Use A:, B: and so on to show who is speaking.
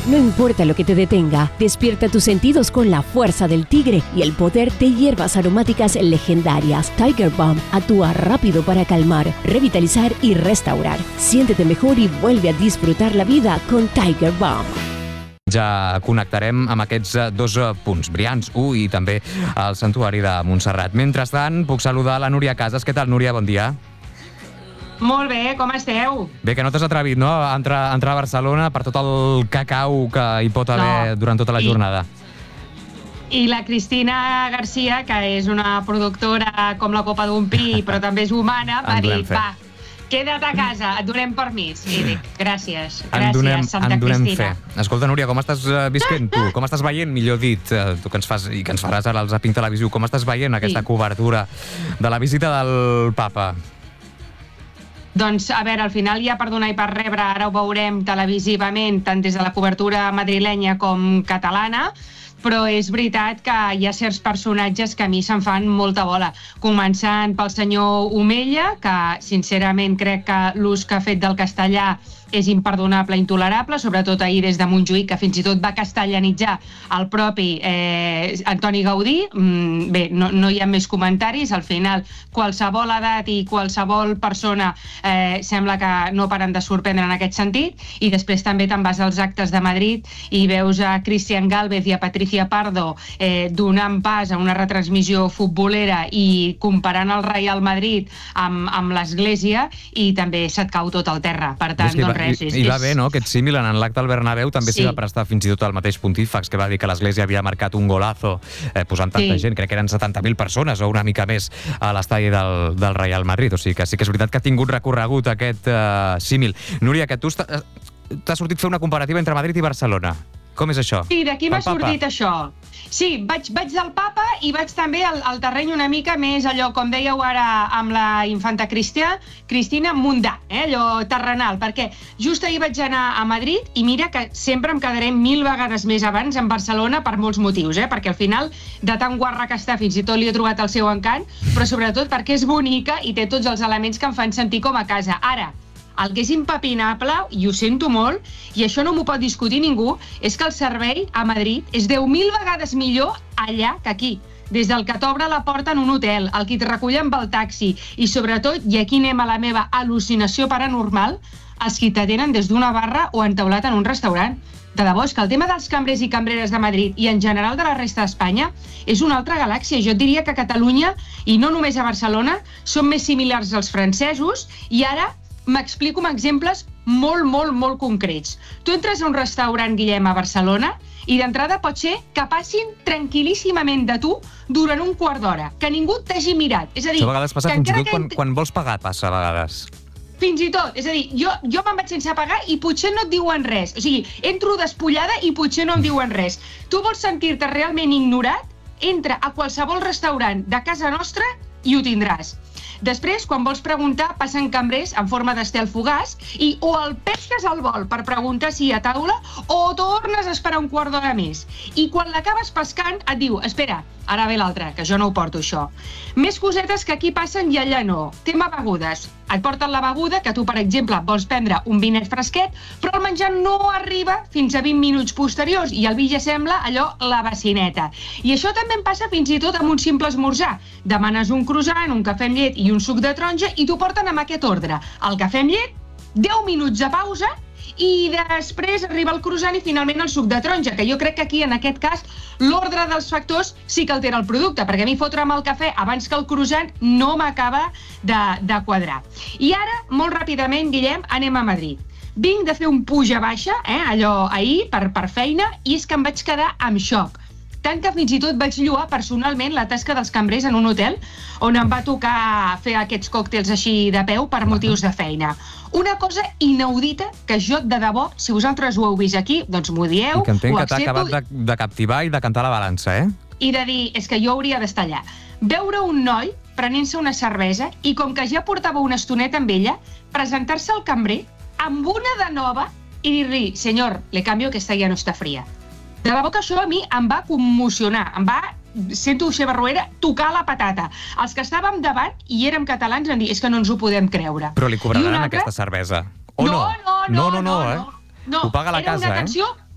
A: No importa lo que te detenga, despierta tus sentidos con la fuerza del tigre y el poder de hierbas aromáticas legendarias. Tiger Balm actúa rápido para calmar, revitalizar y restaurar. Siéntete mejor y vuelve a disfrutar la vida con Tiger Balm.
B: Ja connectarem amb aquests dos punts, Brians 1 i també el Santuari de Montserrat. Mentrestant, puc saludar la Núria Casas. Què tal, Núria? Bon dia.
C: Molt bé, com esteu?
B: Bé, que no t'has atrevit, no?, a entrar a Barcelona per tot el cacau que hi pot haver durant tota la jornada.
C: I la Cristina Garcia, que és una productora com la copa d'un pi, però també és humana, m'ha dit, va, queda't a casa, et donem permís. I dic, gràcies, Santa Cristina.
B: Escolta, Núria, com estàs visquent tu? Com estàs veient, millor dit, tu que ens fas i que ens faràs ara al Zàping Televisiu, com estàs veient aquesta cobertura de la visita del papa?
C: Doncs, a veure, al final hi ha per donar i per rebre, ara ho veurem televisivament, tant des de la cobertura madrilenya com catalana, però és veritat que hi ha certs personatges que a mi se'n fan molta bola. Començant pel senyor Omella, que sincerament crec que l'ús que ha fet del castellà és imperdonable, intolerable, sobretot ahir des de Montjuïc, que fins i tot va castellanitzar el propi Antoni Gaudí. Bé, no hi ha més comentaris. Al final, qualsevol edat i qualsevol persona sembla que no paren de sorprendre en aquest sentit. I després també te'n vas als actes de Madrid i veus a Cristian Gálvez i a Patricia Pardo donant pas a una retransmissió futbolera i comparant el Real Madrid amb l'Església, i també se't cau tot al terra. Per tant, doncs res.
B: I va bé, no?, aquest símil en l'acte al Bernabéu també s'hi va prestar fins i tot el mateix pontífex, que va dir que l'Església havia marcat un golazo posant tanta gent, crec que eren 70.000 persones o una mica més a l'estadi del Real Madrid. O sigui que sí que és veritat que ha tingut recorregut aquest símil. Núria, que tu t'ha sortit fer una comparativa entre Madrid i Barcelona. Com és això?
C: Sí, d'aquí m'ha sortit això. Sí, vaig del papa i vaig també al terreny una mica més allò, com dèieu ara amb la infanta Cristina, mundà, allò terrenal, perquè just ahir vaig anar a Madrid i mira que sempre em quedaré 1000 vegades més abans en Barcelona per molts motius, perquè al final de tan guarra que està fins i tot li he trobat el seu encant, però sobretot perquè és bonica i té tots els elements que em fan sentir com a casa. Ara, el que és impepinable, i ho sento molt, i això no m'ho pot discutir ningú, és que el servei a Madrid és 10.000 vegades millor allà que aquí. Des del que t'obre la porta en un hotel, el que et recull amb el taxi, i sobretot, i aquí anem a la meva al·lucinació paranormal, els que t'atenen des d'una barra o entaulat en un restaurant. De debò, és que el tema dels cambrers i cambreres de Madrid i en general de la resta d'Espanya és una altra galàxia. Jo et diria que a Catalunya, i no només a Barcelona, són més similars als francesos, i ara m'explico amb exemples molt, molt, molt concrets. Tu entres a un restaurant, Guillem, a Barcelona, i d'entrada pot ser que passin tranquil·líssimament de tu durant un quart d'hora, que ningú t'hagi mirat. És a dir,
B: això a vegades passa fins i tot quan vols pagar, passa a vegades.
C: Fins i tot, és a dir, jo me'n vaig sense pagar i potser no et diuen res. O sigui, entro despullada i potser no em diuen res. Tu vols sentir-te realment ignorat? Entra a qualsevol restaurant de casa nostra i ho tindràs. Després, quan vols preguntar, passen cambrers en forma d'estel fugaç i o el pesques al vol per preguntar si hi ha taula o tornes a esperar un quart d'hora més. I quan l'acabes pescant et diu, espera, ara ve l'altre, que jo no ho porto això. Més cosetes que aquí passen i allà no. Tema begudes. Et porten la beguda, que tu, per exemple, vols prendre un vinet fresquet, però el menjar no arriba fins a 20 minuts posteriors i el vi ja sembla allò la bacineta. I això també em passa fins i tot amb un simple esmorzar. Demanes un croissant, un cafè amb llet i un suc de taronja i t'ho porten amb aquest ordre. El cafè amb llet, 10 minuts de pausa i després arriba el croissant i finalment el suc de taronja, que jo crec que aquí, en aquest cas, l'ordre dels factors sí que altera el producte, perquè a mi fotre'm el cafè abans que el croissant no m'acaba de quadrar. I ara, molt ràpidament, Guillem, anem a Madrid. Vinc de fer un puja-baixa, allò ahir, per feina, i és que em vaig quedar amb xoc. Tant que fins i tot vaig lloar personalment la tasca dels cambrers en un hotel on em va tocar fer aquests còctels així de peu per motius de feina. Una cosa inaudita que jo, de debò, si vosaltres ho heu vist aquí, doncs m'ho dieu,
B: ho accepto. I que entenc que t'ha acabat
C: i
B: de captivar i de cantar la balança,
C: I de dir, és que jo hauria d'estar allà. Veure un noi prenent-se una cervesa i com que ja portava una estoneta amb ella, presentar-se al cambrer amb una de nova i dir-li, senyor, le cambio que esta ya no está fría. De debò que això a mi em va commocionar, em va, sento Barruera, tocar la patata. Els que estàvem davant i érem catalans van dir, és que no ens ho podem creure.
B: Però li cobraran aquesta cervesa. O no?
C: No.
B: Ho paga la casa,
C: Era una atenció